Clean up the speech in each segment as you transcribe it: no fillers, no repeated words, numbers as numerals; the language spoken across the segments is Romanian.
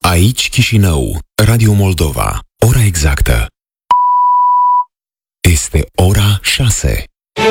Aici Chișinău, Radio Moldova. Ora exactă este ora 6.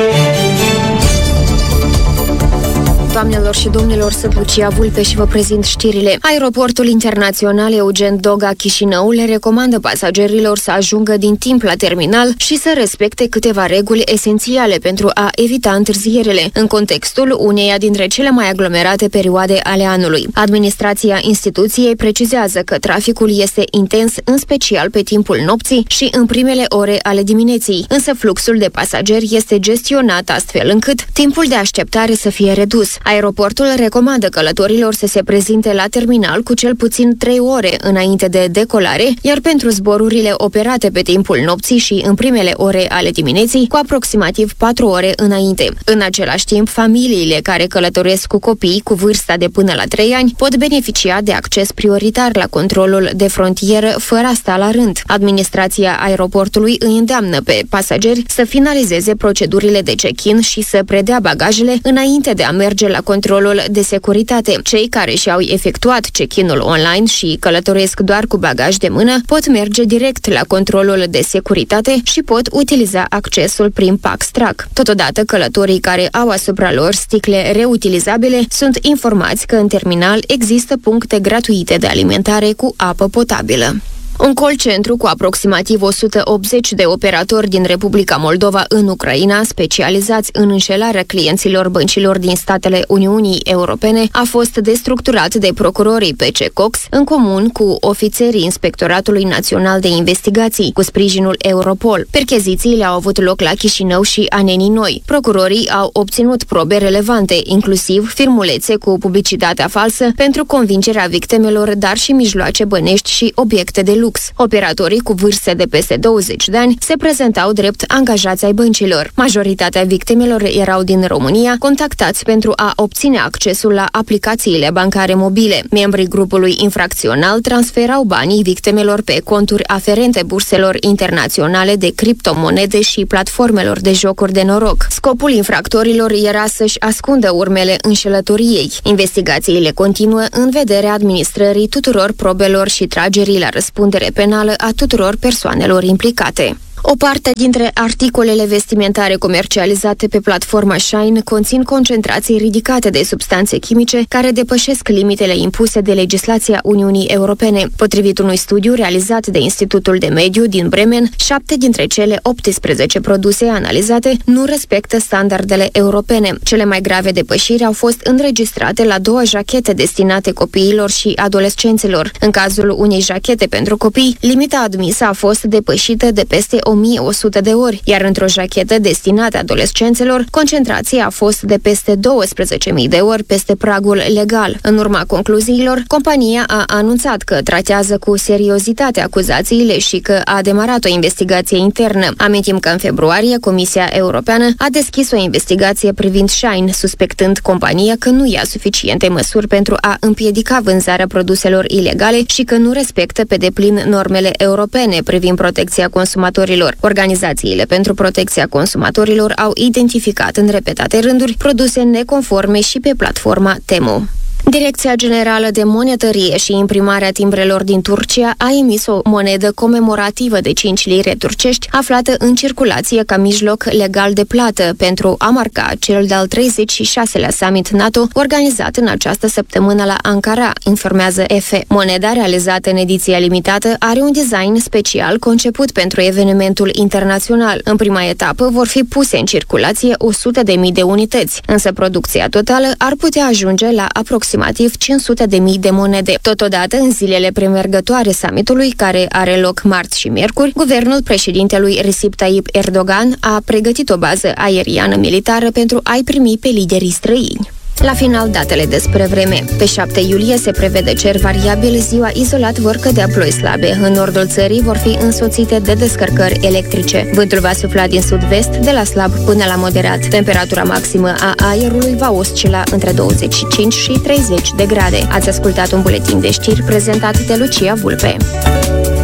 Doamnelor și domnilor, sunt Lucia Vulpe și vă prezint știrile. Aeroportul internațional Eugen Doga Chișinău le recomandă pasagerilor să ajungă din timp la terminal și să respecte câteva reguli esențiale pentru a evita întârzierele, în contextul uneia dintre cele mai aglomerate perioade ale anului. Administrația instituției precizează că traficul este intens, în special pe timpul nopții și în primele ore ale dimineții, însă fluxul de pasageri este gestionat astfel încât timpul de așteptare să fie redus. Aeroportul recomandă călătorilor să se prezinte la terminal cu cel puțin 3 ore înainte de decolare, iar pentru zborurile operate pe timpul nopții și în primele ore ale dimineții, cu aproximativ 4 ore înainte. În același timp, familiile care călătoresc cu copii cu vârsta de până la 3 ani pot beneficia de acces prioritar la controlul de frontieră fără a sta la rând. Administrația aeroportului îi îndeamnă pe pasageri să finalizeze procedurile de check-in și să predea bagajele înainte de a merge la controlul de securitate. Cei care și-au efectuat check-in-ul online și călătoresc doar cu bagaj de mână pot merge direct la controlul de securitate și pot utiliza accesul prin Paxtrack. Totodată, călătorii care au asupra lor sticle reutilizabile sunt informați că în terminal există puncte gratuite de alimentare cu apă potabilă. Un call centru cu aproximativ 180 de operatori din Republica Moldova în Ucraina, specializați în înșelarea clienților băncilor din statele Uniunii Europene, a fost destructurat de procurorii PC Cox în comun cu ofițerii Inspectoratului Național de Investigații, cu sprijinul Europol. Perchezițiile au avut loc la Chișinău și Anenii Noi. Procurorii au obținut probe relevante, inclusiv firmulețe cu publicitatea falsă pentru convingerea victimelor, dar și mijloace bănești și obiecte de lux. Operatorii cu vârste de peste 20 de ani se prezentau drept angajați ai băncilor. Majoritatea victimelor erau din România, contactați pentru a obține accesul la aplicațiile bancare mobile. Membrii grupului infracțional transferau banii victimelor pe conturi aferente burselor internaționale de criptomonede și platformelor de jocuri de noroc. Scopul infractorilor era să-și ascundă urmele înșelătoriei. Investigațiile continuă în vederea administrării tuturor probelor și tragerii la răspundere penală a tuturor persoanelor implicate. O parte dintre articolele vestimentare comercializate pe platforma Shine conțin concentrații ridicate de substanțe chimice care depășesc limitele impuse de legislația Uniunii Europene. Potrivit unui studiu realizat de Institutul de Mediu din Bremen, 7 dintre cele 18 produse analizate nu respectă standardele europene. Cele mai grave depășiri au fost înregistrate la 2 jachete destinate copiilor și adolescenților. În cazul unei jachete pentru copii, limita admisă a fost depășită de peste 1100 de ori, iar într-o jachetă destinată adolescenților, concentrația a fost de peste 12.000 de ori peste pragul legal. În urma concluziilor, compania a anunțat că tratează cu seriozitate acuzațiile și că a demarat o investigație internă. Amintim că în februarie Comisia Europeană a deschis o investigație privind Shine, suspectând compania că nu ia suficiente măsuri pentru a împiedica vânzarea produselor ilegale și că nu respectă pe deplin normele europene privind protecția consumatorilor. Organizațiile pentru protecția consumatorilor au identificat în repetate rânduri produse neconforme și pe platforma Temu. Direcția Generală de Monetărie și Imprimarea Timbrelor din Turcia a emis o monedă comemorativă de 5 lire turcești, aflată în circulație ca mijloc legal de plată pentru a marca cel de-al 36-lea summit NATO organizat în această săptămână la Ankara, informează EFE. Moneda, realizată în ediția limitată, are un design special conceput pentru evenimentul internațional. În prima etapă vor fi puse în circulație 100.000 de unități, însă producția totală ar putea ajunge la aproximativ 500.000 de monede. Totodată, în zilele premergătoare summitului, care are loc marți și miercuri, guvernul președintelui Recep Tayyip Erdogan a pregătit o bază aeriană militară pentru a-i primi pe liderii străini. La final, datele despre vreme. Pe 7 iulie se prevede cer variabil, ziua izolat vor cădea ploi slabe. În nordul țării vor fi însoțite de descărcări electrice. Vântul va sufla din sud-vest, de la slab până la moderat. Temperatura maximă a aerului va oscila între 25 și 30 de grade. Ați ascultat un buletin de știri prezentat de Lucia Vulpe.